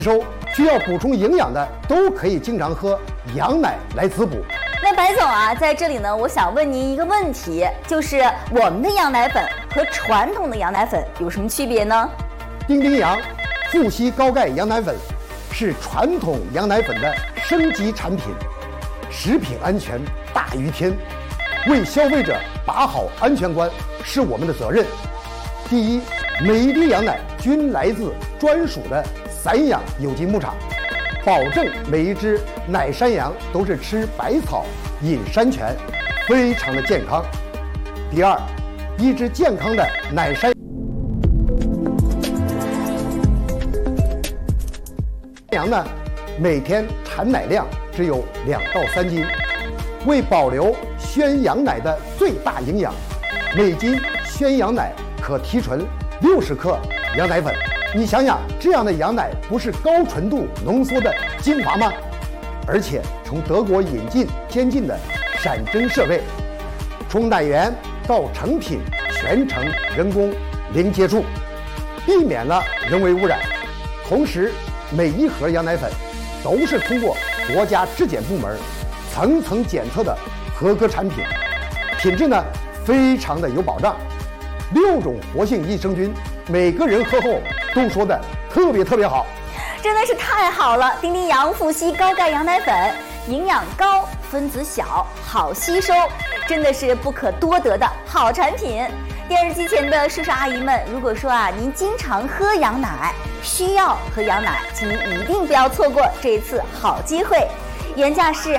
收需要补充营养的都可以经常喝羊奶来滋补。 那白总啊，在这里呢，我想问您一个问题，就是我们的羊奶粉和传统的羊奶粉有什么区别呢？ 丁丁羊富硒高钙羊奶粉是传统羊奶粉的升级产品，食品安全大于天，为消费者把好安全关是我们的责任。第一，每一滴羊奶均来自专属的散养有机牧场，保证每一只奶山羊都是吃百草饮山泉，非常的健康。第二，一只健康的奶山羊呢，每天产奶量只有2到3斤，为保留宣羊奶的最大营养，每斤宣羊奶可提纯60克羊奶粉。你想想，这样的羊奶不是高纯度浓缩的精华吗？而且从德国引进先进的闪针设备，从奶源到成品全程人工零接触，避免了人为污染。同时，每一盒羊奶粉都是通过国家质检部门层层检测的合格产品，品质呢非常的有保障。6种活性益生菌，每个人喝后都说的特别好， 真的是太好了！丁丁羊富硒高钙羊奶粉，营养高，分子小，好吸收，真的是不可多得的好产品。电视机前的叔叔阿姨们，如果说您经常喝羊奶，需要喝羊奶，请您一定不要错过这一次好机会。原价是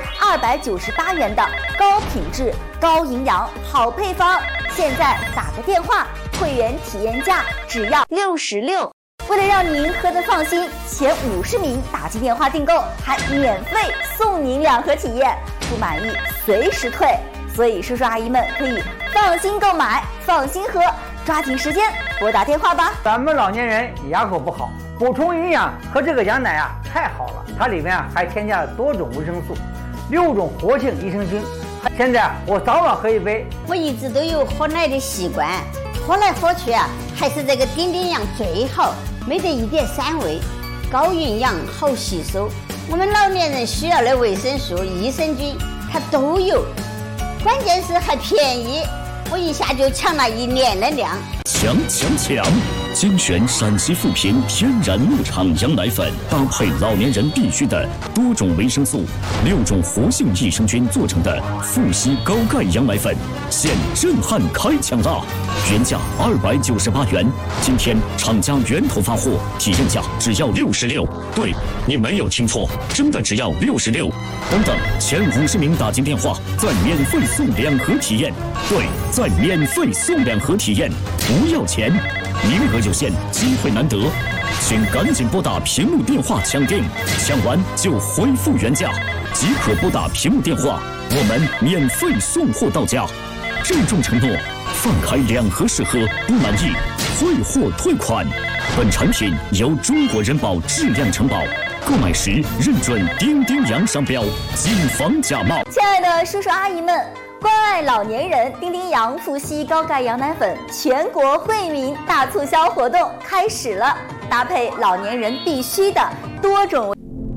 298元的高品质、高营养好配方，现在打个电话，会员体验价只要66。为了让您喝得放心，前50名打进电话订购还免费送您2盒体验，不满意随时退。所以叔叔阿姨们可以放心购买，放心喝，抓紧时间拨打电话吧。 咱们老年人牙口不好，补充营养和这个羊奶太好了，它里面还添加了多种维生素，6种活性益生菌。现在我早晚喝一杯。 我一直都有喝奶的习惯，喝来喝去还是这个丁丁羊最好，没得一点膻味，高营养好吸收。我们老年人需要的维生素、益生菌它都有，关键是还便宜，我一下就抢了1年的量。 强！精选陕西富平天然牧场羊奶粉，搭配老年人必须的多种维生素、6种活性益生菌做成的富硒高钙羊奶粉，现震撼开抢啦！原价298元，今天厂家源头发货，体验价只要66。对，你没有听错，真的只要66。等，前50名打进电话，再免费送2盒体验。对，再免费送2盒体验，不要钱。名额有限，机会难得，请赶紧拨打屏幕电话抢订，抢完就恢复原价，即可拨打屏幕电话，我们免费送货到家。郑重承诺，放开2盒试喝，不满意退货退款。本产品由中国人保质量承保，购买时认准丁丁羊商标，谨防假冒。 亲爱的叔叔阿姨们，关爱老年人，丁丁羊富硒高钙羊奶粉全国惠民大促销活动开始了，搭配老年人必须的多种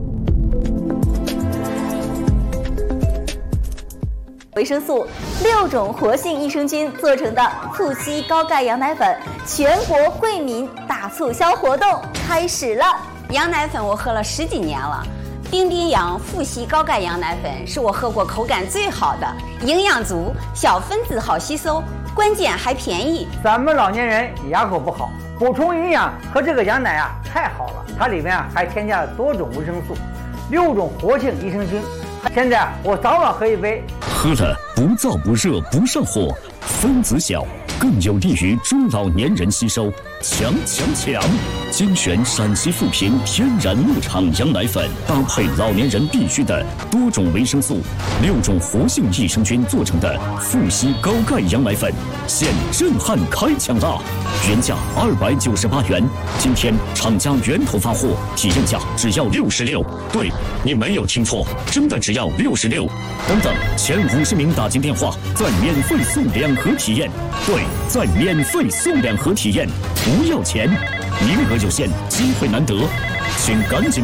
维生素、6种活性益生菌做成的富硒高钙羊奶粉全国惠民大促销活动开始了。 羊奶粉我喝了10几年了，丁丁羊富硒高钙羊奶粉是我喝过口感最好的，营养足，小分子好吸收，关键还便宜。 咱们老年人牙口不好，补充营养和这个羊奶太好了，它里面还添加了多种维生素，6种活性益生菌。现在我早晚喝一杯， 喝了不燥不热不上火，分子小，更有利于中老年人吸收。强！精选陕西富平天然牧场羊奶粉，搭配老年人必须的多种维生素、6种活性益生菌做成的富硒高钙羊奶粉，现震撼开抢啦！原价298元，今天厂家源头发货，体验价只要66。对，你没有听错，真的只要66。等，前50名打进电话，再免费送2盒体验。对，再免费送2盒体验，不要钱。名额有限，机会难得， 请赶紧